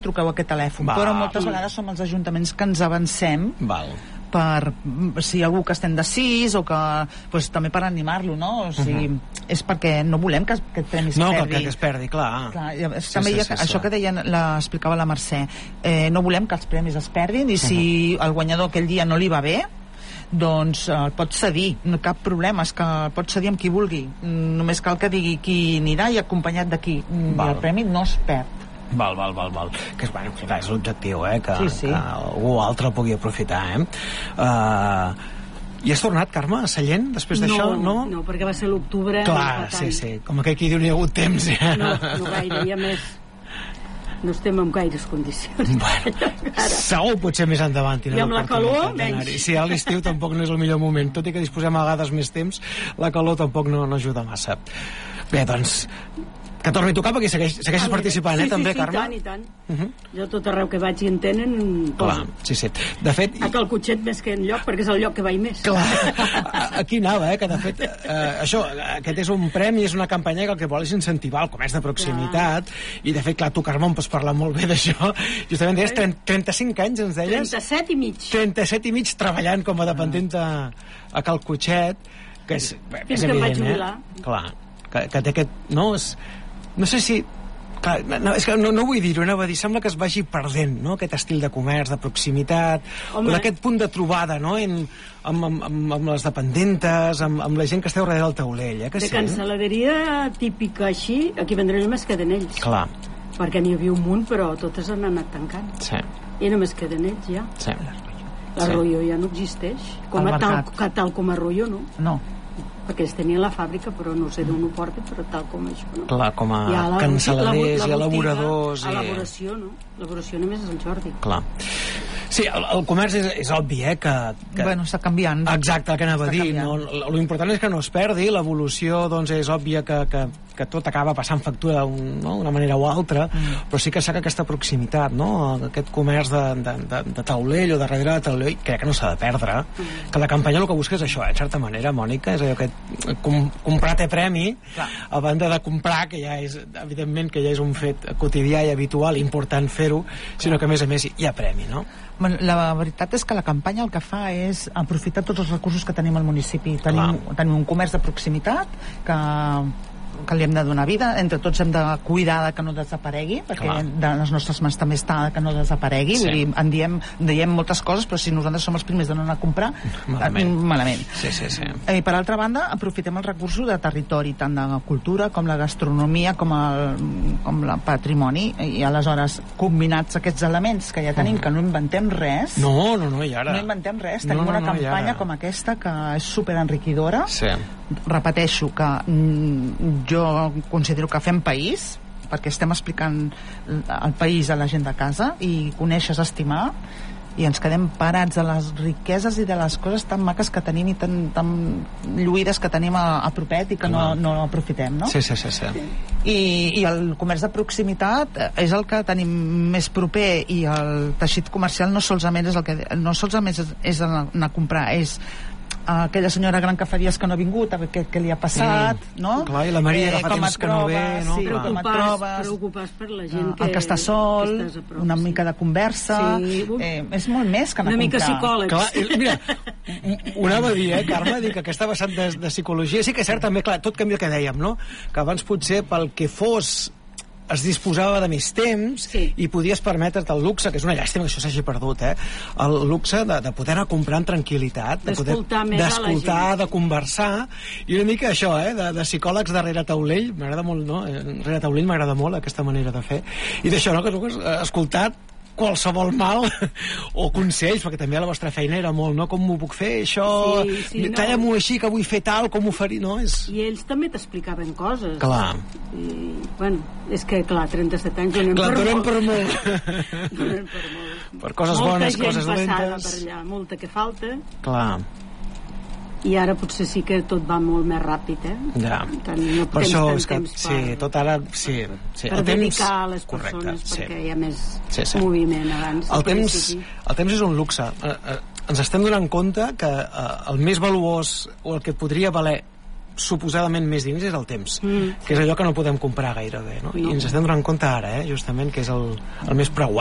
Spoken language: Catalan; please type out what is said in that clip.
truqueu a aquest telèfon. Però moltes vegades som els ajuntaments que ens avancem per si algú que estem decis o que també per animar-lo, no? O sigui, és perquè no volem que aquest premi es perdi. No, que es perdi, clar. També això que explicava la Mercè, no volem que els premis es perdin, i si el guanyador aquell dia no li va bé, doncs el pot cedir, no cap problema, és que el pot cedir amb qui vulgui, només cal que digui qui anirà i acompanyat de qui, i el premi no es perd. Val. Que és l'objectiu, que algú altre el pugui aprofitar, I has tornat, Carme, a Sallent, després d'això? No, perquè va ser l'octubre. Clar, sí. Com aquell qui diu, no hi ha hagut temps. No gaire, i a més no estem en gaires condicions. Segur potser més endavant. I amb la calor, menys. Sí, a l'estiu tampoc no és el millor moment. Tot i que disposem a vegades més temps, la calor tampoc no ajuda massa. Bé, doncs, que torni a tocar, perquè segueixes participant, també, Carme? Sí, i tant. Jo tot arreu que vaig i en tenen... Clar, sí. De fet... A Calcutxet més que enlloc, perquè és el lloc que vaig més. Clar, aquí anava, que de fet, això, aquest és un premi, és una campanya que el que vol és incentivar el comerç de proximitat, i de fet, clar, tu, Carme, em pots parlar molt bé d'això. Justament deies 35 anys, ens deies? 37 i mig. 37 i mig treballant com a dependent a Calcutxet, que és fins que em vaig jubilar. Clar, que té aquest... No sé si... és que no vull dir-ho, anava a dir, sembla que es vagi perdent, no?, aquest estil de comerç, de proximitat, o d'aquest punt de trobada, no?, amb les dependentes, amb la gent que esteu darrere del taulell, que sí? De cancel·laderia típica així, aquí vendré només queden ells. Clar. Perquè n'hi havia un munt, però totes han anat tancant. Sí. I només queden ells, ja. Sí. L'arroyo ja no existeix. Tal com arroyo, no? No. Perquè ells tenien la fàbrica, però no sé d'on ho porta, però tal com això, no? Clar, com a cancel·ladors i elaboradors. Elaboració, no? Elaboració només és el Jordi. Clar. Sí, el comerç és obvi, que... Bueno, està canviant. Exacte, el que anava a dir. L'important és que no es perdi, l'evolució, doncs, és òbvia que tot acaba passant factura d'una manera o altra, però sí que s'ha aquesta proximitat, no?, aquest comerç de taulell o de darrere de taulell, crec que no s'ha de perdre, que la campanya el que busca és això, en certa manera, Mònica, és allò que comprar té premi, a banda de comprar, que ja és, evidentment, que ja és un fet quotidià i habitual, important fer-ho, sinó que a més hi ha premi, no? La veritat és que la campanya el que fa és aprofitar tots els recursos que tenim al municipi. Tenim un comerç de proximitat que li hem de donar vida, entre tots hem de cuidar que no desaparegui, perquè de les nostres mans també està que no desaparegui, vull dir, diem moltes coses, però si nosaltres som els primers de no anar a comprar, malament. Sí. I per altra banda, aprofitem els recursos de territori, tant de cultura com la gastronomia, com el patrimoni, i aleshores, combinats aquests elements que ja tenim, que no inventem res, no, i ara no inventem res, tenim una campanya com aquesta que és superenriquidora. Repeteixo que jo considero que fem país, perquè estem explicant el país a la gent de casa, i conèixer és estimar, i ens quedem parats de les riqueses i de les coses tan maques que tenim i tan lluïdes que tenim a propet i que no aprofitem, no? Sí. I el comerç de proximitat és el que tenim més proper, i el teixit comercial no solament és anar a comprar, és aquella senyora gran que fa dies que no ha vingut, a veure què li ha passat, no? Clar, i la Maria que fa temps que no ve, no? Sí, com et trobes, preocupats per la gent el que està sol, una mica de conversa, és molt més que anar a comprar. Una mica psicòlegs. Clar, mira, ho anava a dir, Carme, que aquesta vessant de psicologia, sí que és cert també, clar, tot canvia el que dèiem, no? Que abans potser pel que fos es disposava de més temps i podies permetre't el luxe, que és una llàstima que això s'hagi perdut, el luxe de poder anar a comprar en tranquil·litat, d'escoltar, de conversar, i una mica això, de psicòlegs darrere taulell, m'agrada molt, no? Darrere taulell m'agrada molt aquesta manera de fer, i d'això, no? Que has escoltat qualsevol mal o consells, perquè també la vostra feina era molt, no? Com m'ho puc fer, això, talla-m'ho així, que vull fer tal, com ho faria, no? I ells també t'explicaven coses. Clar. I, bueno, és que, clar, 37 anys donem per molt. Donem per molt. Per coses bones, coses dolentes. Molta gent passada per allà, molta que falta. Clar. I ara potser sí que tot va molt més ràpid, Ja. No per això és que, per, tot ara, sí. Per dedicar a les persones, perquè hi ha més moviment abans. El temps és un luxe. Ens estem donant compte que el més valuós, o el que podria valer suposadament més dins és el temps, que és allò que no podem comprar gairebé, no? I ens estem donant compte ara, justament, que és el més preuat.